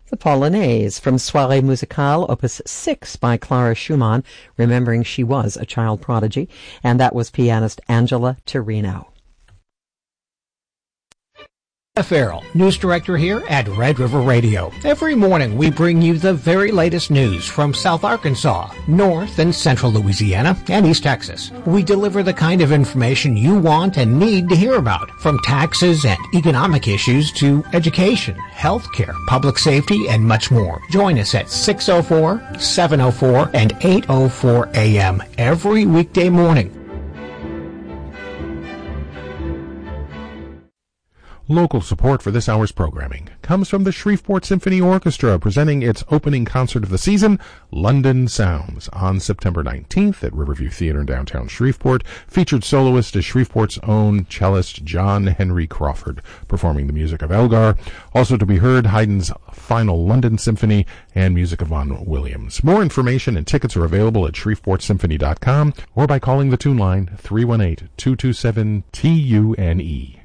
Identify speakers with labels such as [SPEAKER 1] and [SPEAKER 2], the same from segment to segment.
[SPEAKER 1] The Polonaise from Soirée Musicale, Opus 6 by Clara Schumann, remembering she was a child prodigy, and that was pianist Angela Torino.
[SPEAKER 2] Jeff Farrell, news director here at Red River Radio. Every morning we bring you the very latest news from South Arkansas, North and Central Louisiana, and East Texas. We deliver the kind of information you want and need to hear about, from taxes and economic issues to education, healthcare, public safety, and much more. Join us at 6:04, 7:04, and 8:04 a.m. every weekday morning.
[SPEAKER 3] Local support for this hour's programming comes from the Shreveport Symphony Orchestra, presenting its opening concert of the season, London Sounds, on September 19th at Riverview Theater in downtown Shreveport. Featured soloist is Shreveport's own cellist John Henry Crawford, performing the music of Elgar. Also to be heard, Haydn's Final London Symphony and music of Vaughan Williams. More information and tickets are available at shreveportsymphony.com or by calling the tune line 318-227-TUNE.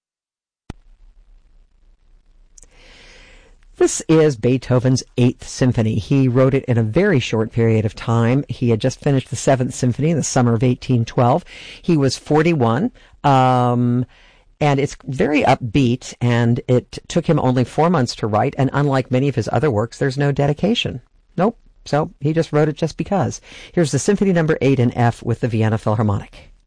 [SPEAKER 1] This is Beethoven's 8th Symphony. He wrote it in a very short period of time. He had just finished the 7th Symphony in the summer of 1812. He was 41, and it's very upbeat, and it took him only 4 months to write, and unlike many of his other works, there's no dedication. Nope. So he just wrote it just because. Here's the Symphony number 8 in F with the Vienna Philharmonic.